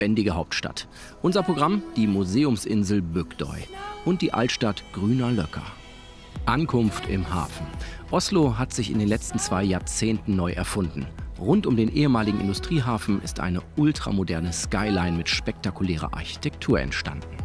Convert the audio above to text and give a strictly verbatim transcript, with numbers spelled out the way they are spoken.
lebendige Hauptstadt. Unser Programm: die Museumsinsel Bygdøy und die Altstadt Grüner Løkka. Ankunft im Hafen. Oslo hat sich in den letzten zwei Jahrzehnten neu erfunden. Rund um den ehemaligen Industriehafen ist eine ultramoderne Skyline mit spektakulärer Architektur entstanden.